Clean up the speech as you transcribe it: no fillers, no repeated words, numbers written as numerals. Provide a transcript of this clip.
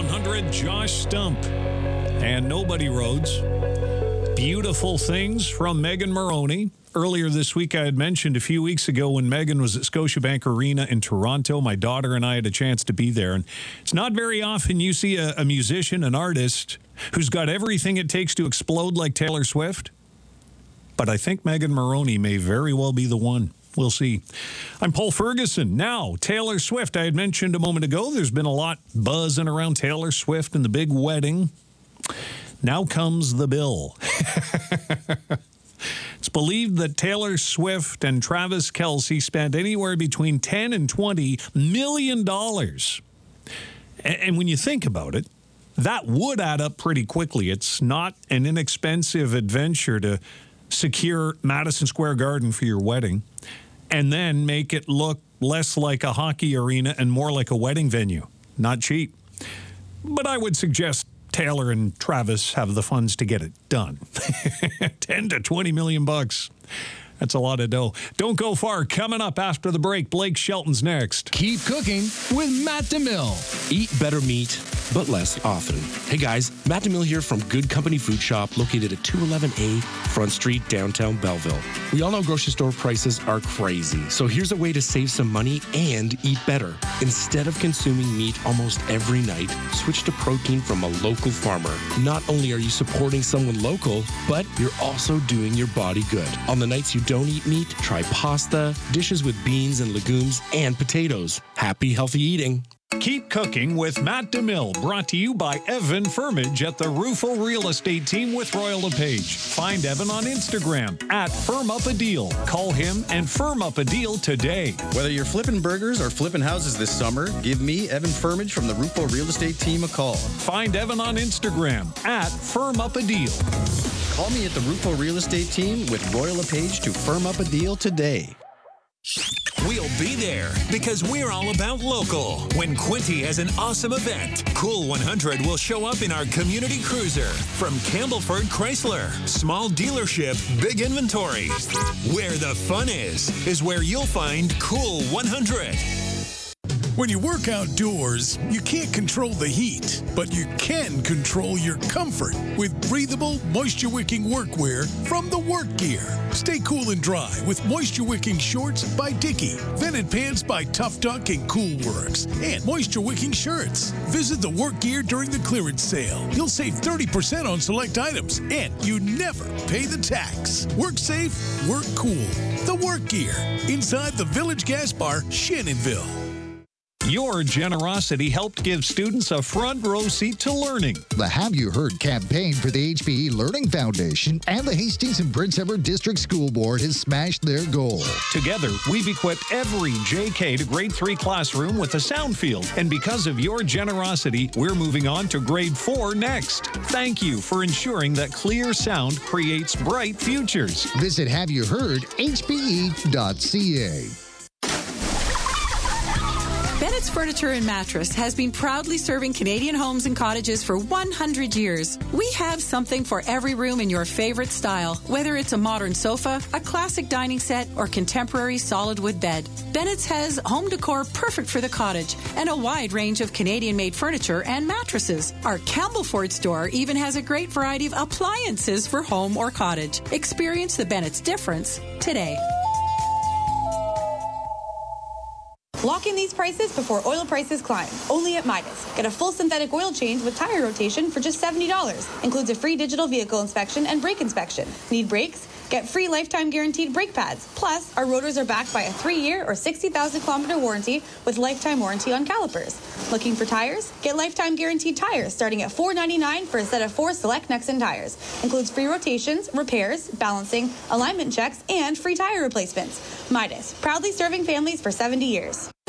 100, Josh Stump. And Nobody Roads. Beautiful Things from Megan Moroney. Earlier this week, I had mentioned a few weeks ago when Megan was at Scotiabank Arena in Toronto, my daughter and I had a chance to be there. And it's not very often you see a musician, an artist, who's got everything it takes to explode like Taylor Swift. But I think Megan Moroney may very well be the one. We'll see. I'm Paul Ferguson. Now, Taylor Swift. I had mentioned a moment ago, there's been a lot buzzing around Taylor Swift and the big wedding. Now comes the bill. It's believed that Taylor Swift and Travis Kelce spent anywhere between $10 and $20 million. And when you think about it, that would add up pretty quickly. It's not an inexpensive adventure to secure Madison Square Garden for your wedding and then make it look less like a hockey arena and more like a wedding venue. Not cheap. But I would suggest Taylor and Travis have the funds to get it done. 10 to 20 million bucks. That's a lot of dough. Don't go far. Coming up after the break, Blake Shelton's next. Keep cooking with Matt DeMille. Eat better meat, but less often. Hey guys, Matt DeMille here from Good Company Food Shop, located at 211A Front Street, downtown Belleville. We all know grocery store prices are crazy, so here's a way to save some money and eat better. Instead of consuming meat almost every night, switch to protein from a local farmer. Not only are you supporting someone local, but you're also doing your body good. On the nights you don't eat meat, try pasta, dishes with beans and legumes, and potatoes. Happy, healthy eating. Keep cooking with Matt DeMille, brought to you by Evan Firmage at the Rufo Real Estate Team with Royal LePage. Find Evan on Instagram at Firm Up a Deal. Call him and firm up a deal today. Whether you're flipping burgers or flipping houses this summer, give me, Evan Firmage from the Rufo Real Estate Team, a call. Find Evan on Instagram at Firm Up a Deal. Call me at the Rufo Real Estate Team with Royal LePage to firm up a deal today. We'll be there because we're all about local. When Quinty has an awesome event, Cool 100 will show up in our community cruiser. From Campbellford Chrysler, small dealership, big inventory. Where the fun is where you'll find Cool 100. When you work outdoors, you can't control the heat, but you can control your comfort with breathable, moisture-wicking workwear from the Work Gear. Stay cool and dry with moisture-wicking shorts by Dickie, vented pants by Tough Duck and Cool Works, and moisture-wicking shirts. Visit the Work Gear during the clearance sale. You'll save 30% on select items, and you never pay the tax. Work safe, work cool. The Work Gear, inside the Village Gas Bar, Shannonville. Your generosity helped give students a front row seat to learning. The Have You Heard campaign for the HPE Learning Foundation and the Hastings and Prince Edward District School Board has smashed their goal. Together, we've equipped every JK to grade 3 classroom with a sound field. And because of your generosity, we're moving on to grade 4 next. Thank you for ensuring that clear sound creates bright futures. Visit HaveYouHeardHPE.ca. Bennett's Furniture and Mattress has been proudly serving Canadian homes and cottages for 100 years. We have something for every room in your favorite style, whether it's a modern sofa, a classic dining set, or contemporary solid wood bed. Bennett's has home decor perfect for the cottage and a wide range of Canadian-made furniture and mattresses. Our Campbellford store even has a great variety of appliances for home or cottage. Experience the Bennett's difference today. Lock in these prices before oil prices climb. Only at Midas. Get a full synthetic oil change with tire rotation for just $70. Includes a free digital vehicle inspection and brake inspection. Need brakes? Get free lifetime guaranteed brake pads. Plus, our rotors are backed by a 3-year or 60,000-kilometer warranty with lifetime warranty on calipers. Looking for tires? Get lifetime guaranteed tires starting at $4.99 for a set of 4 select Nexen tires. Includes free rotations, repairs, balancing, alignment checks, and free tire replacements. Midas, proudly serving families for 70 years.